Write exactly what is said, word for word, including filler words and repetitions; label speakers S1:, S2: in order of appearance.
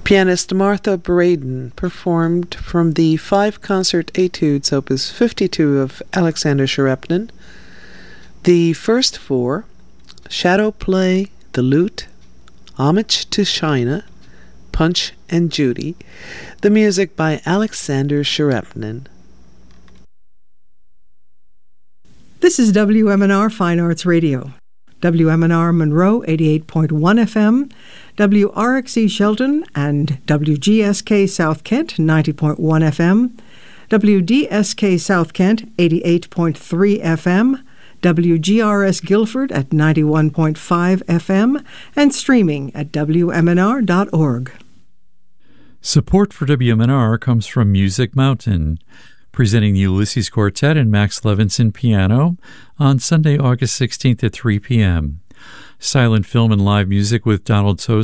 S1: Pianist Martha Braden performed from the five concert etudes opus fifty-two of Alexander Scherepnin. The first four, Shadow Play, The Lute, Homage to China, Punch and Judy. The music by Alexander Scherepnin.
S2: This is W M N R Fine Arts Radio. W M N R Monroe eighty-eight point one F M, W R X E Shelton and W G S K South Kent ninety point one F M, W D S K South Kent eighty-eight point three F M, W G R S Guilford at ninety-one point five F M, and streaming at W M N R dot org.
S3: Support for W M N R comes from Music Mountain, presenting the Ulysses Quartet and Max Levinson piano on Sunday, August sixteenth at three p.m. Silent film and live music with Donald Tost